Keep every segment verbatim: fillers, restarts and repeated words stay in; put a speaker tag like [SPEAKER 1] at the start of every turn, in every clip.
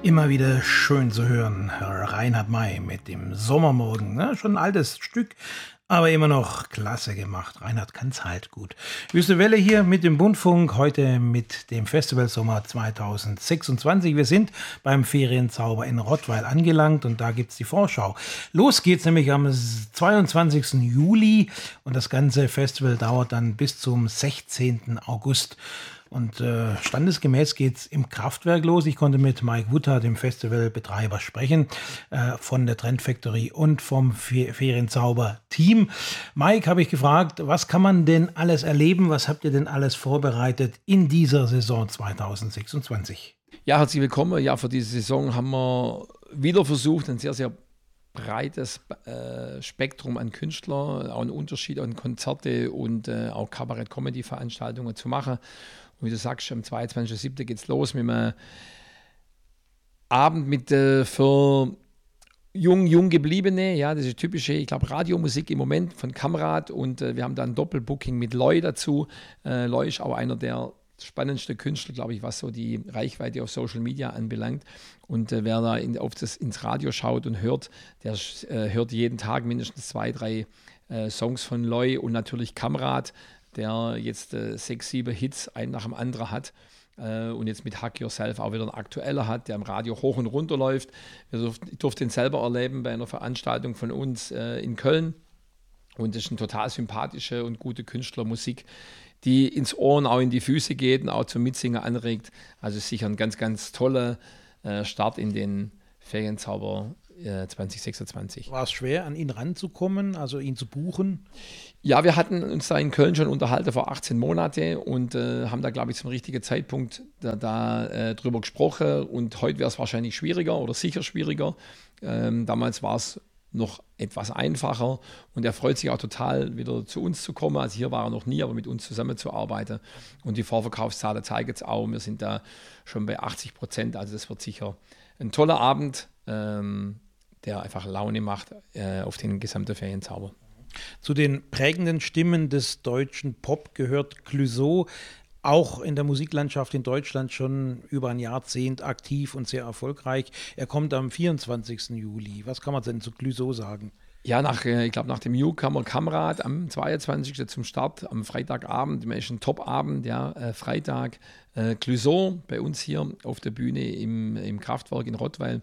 [SPEAKER 1] Immer wieder schön zu hören, Reinhard May mit dem Sommermorgen. Ne? Schon ein altes Stück, aber immer noch klasse gemacht. Reinhard kann's halt gut. Wüste Welle hier mit dem Bundfunk, heute mit dem Festival Sommer zweitausendsechsundzwanzig. Wir sind beim Ferienzauber in Rottweil angelangt und da gibt's die Vorschau. Los geht's nämlich am zweiundzwanzigsten Juli und das ganze Festival dauert dann bis zum sechzehnten August. Und äh, standesgemäß geht's im Kraftwerk los. Ich konnte mit Mike Wutter, dem Festivalbetreiber, sprechen, äh, von der Trend Factory und vom Fe- Ferienzauber-Team. Mike, habe ich gefragt, was kann man denn alles erleben? Was habt ihr denn alles vorbereitet in dieser Saison zweitausendsechsundzwanzig?
[SPEAKER 2] Ja, herzlich willkommen. Ja, für diese Saison haben wir wieder versucht, ein sehr, sehr breites äh, Spektrum an Künstlern, auch einen Unterschied an Konzerte und äh, auch Kabarett-Comedy-Veranstaltungen zu machen. Und wie du sagst, am zweiundzwanzigsten siebten geht es los mit einem Abend mit äh, für jung, jung gebliebene, ja, das ist typische, ich glaube, Radiomusik im Moment von Kamrad und äh, wir haben da ein Doppelbooking mit Loy dazu. Äh, Loy ist auch einer der spannendsten Künstler, glaube ich, was so die Reichweite auf Social Media anbelangt. Und äh, wer da in, auf das, ins Radio schaut und hört, der äh, hört jeden Tag mindestens zwei, drei äh, Songs von Loy und natürlich Kamrad, der jetzt äh, sechs, sieben Hits, einen nach dem anderen hat. Äh, und jetzt mit Hack Yourself auch wieder einen aktueller hat, der im Radio hoch und runter läuft. Wir durf- Ich durfte ihn selber erleben bei einer Veranstaltung von uns äh, in Köln. Und das ist eine total sympathische und gute Künstlermusik, die ins Ohr und auch in die Füße geht und auch zum Mitsingen anregt. Also sicher ein ganz, ganz toller äh, Start in den Ferienzauber äh, zweitausendsechsundzwanzig.
[SPEAKER 1] War es schwer, an ihn ranzukommen, also ihn zu buchen?
[SPEAKER 2] Ja, wir hatten uns da in Köln schon unterhalten vor achtzehn Monaten und äh, haben da, glaube ich, zum richtigen Zeitpunkt da, da äh, drüber gesprochen. Und heute wäre es wahrscheinlich schwieriger oder sicher schwieriger. Ähm, damals war es noch etwas einfacher und er freut sich auch total, wieder zu uns zu kommen. Also hier war er noch nie, aber mit uns zusammenzuarbeiten. Und die Vorverkaufszahlen zeigen es auch. Wir sind da schon bei achtzig Prozent. Also das wird sicher ein toller Abend, ähm, der einfach Laune macht äh, auf den gesamten Ferienzauber.
[SPEAKER 1] Zu den prägenden Stimmen des deutschen Pop gehört Clouseau, auch in der Musiklandschaft in Deutschland schon über ein Jahrzehnt aktiv und sehr erfolgreich. Er kommt am vierundzwanzigsten Juli. Was kann man denn zu Clouseau sagen?
[SPEAKER 2] Ja, nach, äh, ich glaube, nach dem Newcomer Kamrad am zweiundzwanzigsten zum Start, am Freitagabend, immer ist ein Top-Abend, ja, äh, Freitag, äh, Clouseau bei uns hier auf der Bühne im, im Kraftwerk in Rottweil.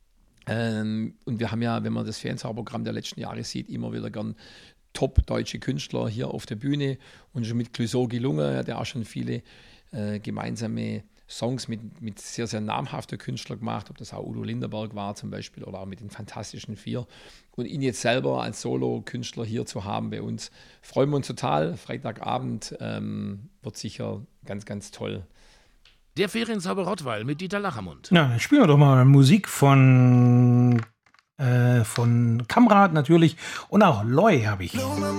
[SPEAKER 2] Ähm, und wir haben ja, wenn man das Ferienzauberprogramm der letzten Jahre sieht, immer wieder gern top-deutsche Künstler hier auf der Bühne und schon mit Clouseau gelungen, er hat ja auch schon viele äh, gemeinsame Songs mit, mit sehr, sehr namhaften Künstlern gemacht, ob das auch Udo Lindenberg war zum Beispiel oder auch mit den Fantastischen Vier. Und ihn jetzt selber als Solo-Künstler hier zu haben bei uns, freuen wir uns total. Freitagabend ähm, wird sicher ganz, ganz toll.
[SPEAKER 3] Der Ferienzauber Rottweil mit Dieter Lachermund.
[SPEAKER 1] Na, dann spielen wir doch mal Musik von, äh, von Kamrad natürlich und auch Loy habe ich.